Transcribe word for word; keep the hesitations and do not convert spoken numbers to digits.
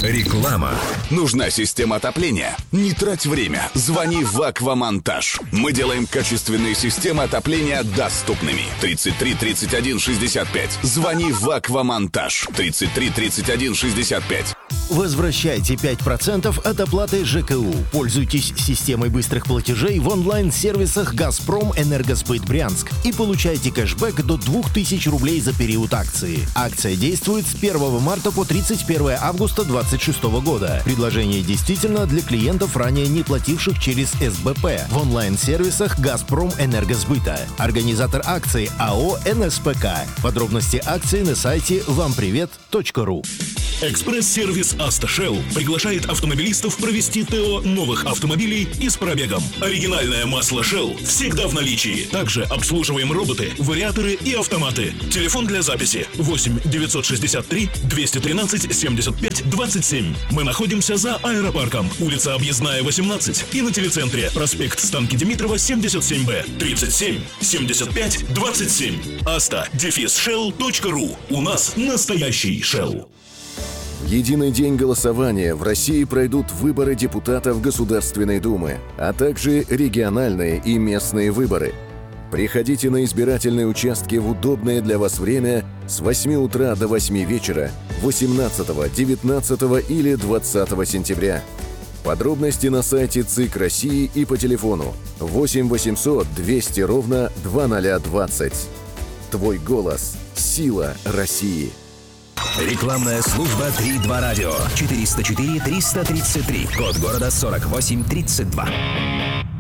Реклама. Нужна система отопления? Не трать время. Звони в Аквамонтаж. Мы делаем качественные системы отопления доступными. тридцать три тридцать один шестьдесят пять. Звони в Аквамонтаж. тридцать три тридцать один шестьдесят пять. Возвращайте пять процентов от оплаты ЖКУ. Пользуйтесь системой быстрых платежей в онлайн-сервисах «Газпром Энергосбыт Брянск» и получайте кэшбэк до две тысячи рублей за период акции. Акция действует с первого марта по тридцать первое августа две тысячи двадцать шестого года. Предложение действительно для клиентов, ранее не плативших через СБП в онлайн-сервисах «Газпром Энергосбыта». Организатор акции АО «эн эс пэ ка». Подробности акции на сайте вам привет точка ру. Экспресс-сервис «Автошелл» приглашает автомобилистов провести ТО новых автомобилей и с пробегом. Оригинальное масло Shell всегда в наличии. Также обслуживаем роботы, вариаторы и автоматы. Телефон для записи восемь девятьсот шестьдесят три двести тринадцать семьдесят пять двадцать семь. Мы находимся за аэропарком, улица Объездная, восемнадцать, и на телецентре проспект Станки Димитрова, семьдесят семь Б, тридцать семь семьдесят пять двадцать семь. Аста дефис шелл точка ру. У нас настоящий Shell. В единый день голосования в России пройдут выборы депутатов Государственной Думы, а также региональные и местные выборы. Приходите на избирательные участки в удобное для вас время с восьми утра до восьми вечера восемнадцатого, девятнадцатого или двадцатого сентября. Подробности на сайте ЦИК России и по телефону восемь восемьсот двести ровно двадцать двадцать. Твой голос – сила России. Рекламная служба три два радио. четыреста четыре триста тридцать три. Код города сорок восемь тридцать два.